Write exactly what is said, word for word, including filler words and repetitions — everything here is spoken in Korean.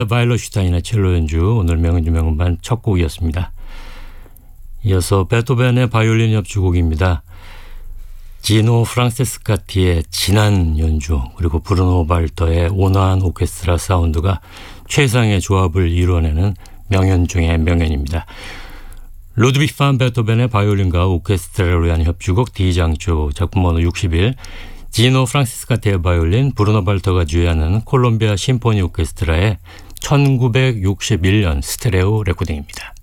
바일러슈타인의 첼로 연주, 오늘 명연주 명음반 첫 곡이었습니다. 이어서 베토벤의 바이올린 협주곡입니다. 지노 프랑세스카티의 진한 연주, 그리고 브루노 발터의 온화한 오케스트라 사운드가 최상의 조합을 이루어내는 명연 중의 명연입니다. 루드비히 판 베토벤의 바이올린과 오케스트라를 위한 협주곡 D장조, 작품 번호 육십일, 지노 프랑세스카티의 바이올린, 브루노 발터가 주의하는 콜롬비아 심포니 오케스트라의 천구백육십일 년 스테레오 레코딩입니다.